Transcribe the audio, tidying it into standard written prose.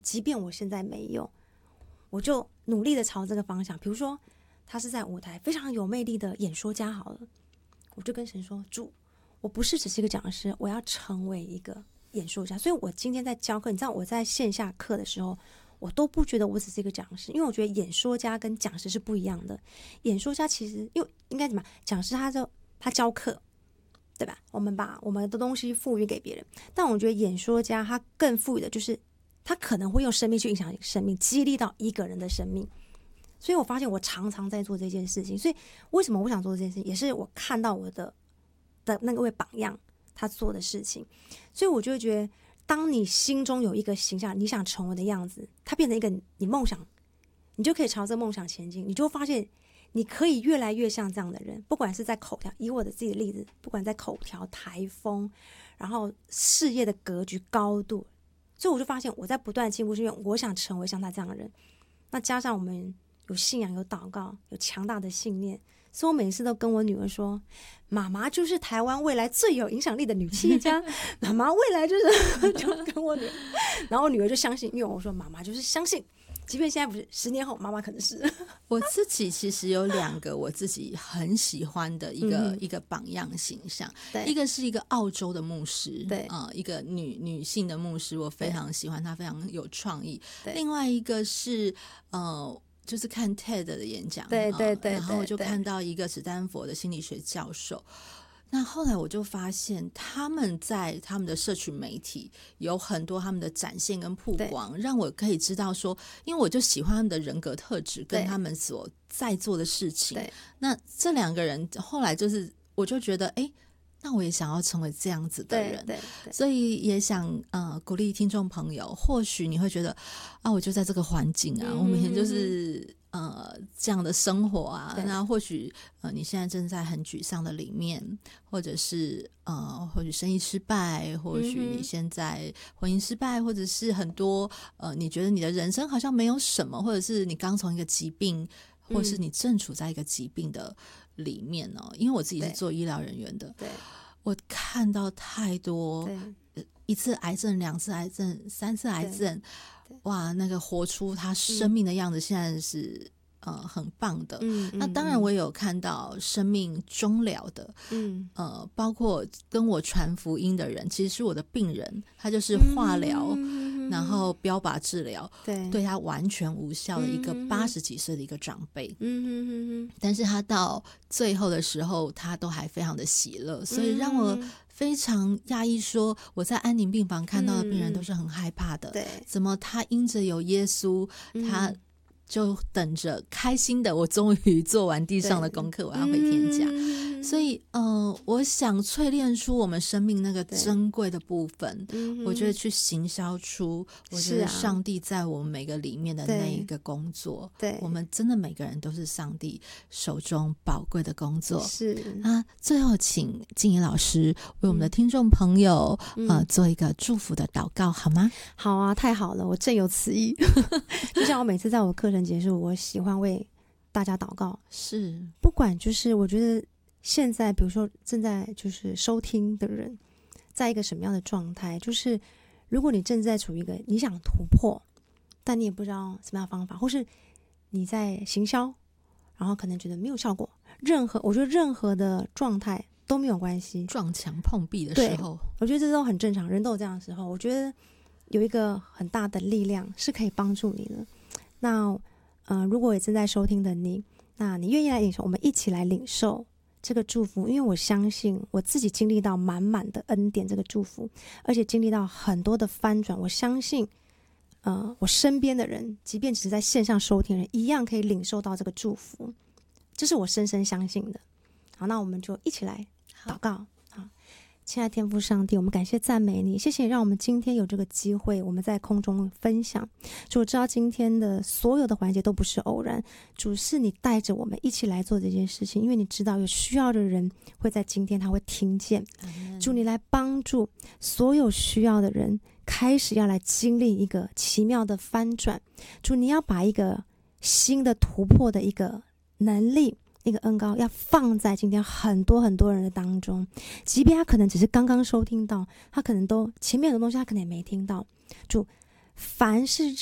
即便我现在没有，我就努力的朝这个方向。比如说他是在舞台非常有魅力的演说家好了，我就跟神说，主，我不是只是一个讲师，我要成为一个演说家。所以我今天在教课，你知道我在线下课的时候，我都不觉得我只是一个讲师，因为我觉得演说家跟讲师是不一样的。演说家其实因为应该怎么，讲师他教课，对吧？我们把我们的东西赋予给别人，但我觉得演说家他更赋予的就是他可能会用生命去影响生命，激励到一个人的生命。所以我发现我常常在做这件事情。所以为什么我想做这件事情，也是我看到我的那个位榜样他做的事情。所以我就会觉得，当你心中有一个形象，你想成为的样子，它变成一个你梦想，你就可以朝这梦想前进。你就会发现你可以越来越像这样的人，不管是在口条，以我的自己的例子，不管在口条、台风，然后事业的格局高度，所以我就发现我在不断的进步，是因为我想成为像他这样的人。那加上我们有信仰、有祷告、有强大的信念，所以我每次都跟我女儿说，妈妈就是台湾未来最有影响力的女企业家，妈妈未来就是就跟我女儿，然后我女儿就相信，因为我说妈妈就是相信，即便现在不是，10年后妈妈可能是。 我自己其实有2个我自己很喜欢的一个榜样形象，一个是一个澳洲的牧师， 对， 一个女性的牧师，我非常喜欢她，非常有创意。另外一个是就是看 TED 的演讲， 对， 然后我就看到一个史丹佛的心理学教授。那后来我就发现，他们在他们的社群媒体有很多他们的展现跟曝光，让我可以知道说，因为我就喜欢他们的人格特质跟他们所在做的事情。那这2个人后来就是我就觉得那我也想要成为这样子的人， 对， 所以也想鼓励听众朋友，或许你会觉得我就在这个环境啊，我每天就是这样的生活啊，那或许你现在正在很沮丧的里面，或者是或许生意失败，或许你现在婚姻失败，或者是很多你觉得你的人生好像没有什么，或者是你刚从一个疾病，或是你正处在一个疾病的里面因为我自己是做医疗人员的，我看到太多1次癌症、2次癌症、3次癌症，哇，那个活出他生命的样子，现在是很棒的。那当然我也有看到生命终了的，包括跟我传福音的人，其实是我的病人，他就是化疗，然后标靶治疗，对他完全无效的一个80几岁的一个长辈，但是他到最后的时候，他都还非常的喜乐，所以让我非常讶异，说我在安宁病房看到的病人都是很害怕的，怎么他因着有耶稣，他就等着开心的，我终于做完地上的功课，我要回天家。所以我想淬炼出我们生命那个珍贵的部分，我觉得去行销出我觉得上帝在我们每个里面的那一个工作，我们真的每个人都是上帝手中宝贵的工作。 是最后请静怡老师为我们的听众朋友做一个祝福的祷告好吗？ 好啊，太好了，我正有此意。就像我每次在我课程结束，我喜欢为大家祷告， 是不管就是我觉得现在比如说正在就是收听的人在一个什么样的状态，就是如果你正在处于一个你想突破但你也不知道什么样的方法，或是你在行销然后可能觉得没有效果，我觉得任何的状态都没有关系， 撞墙碰壁的时候， 我觉得这都很正常，人都有这样的时候。我觉得有一个很大的力量是可以帮助你的。那如果也正在收听的你，那你愿意来领受，我们一起来领受这个祝福，因为我相信我自己经历到满满的恩典这个祝福，而且经历到很多的翻转，我相信我身边的人即便只是在线上收听的人一样可以领受到这个祝福，这是我深深相信的。好，那我们就一起来祷告。亲爱的天父上帝，我们感谢赞美你，谢谢你让我们今天有这个机会，我们在空中分享。主，我知道今天的所有的环节都不是偶然，主是你带着我们一起来做这件事情，因为你知道有需要的人会在今天他会听见。主，你来帮助所有需要的人开始要来经历一个奇妙的翻转。主，你要把一个新的突破的一个能力，一个恩膏要放在今天很多很多人的当中，即便他可能只是刚刚收听到，他可能都前面的东西他可能也没听到。主， 凡是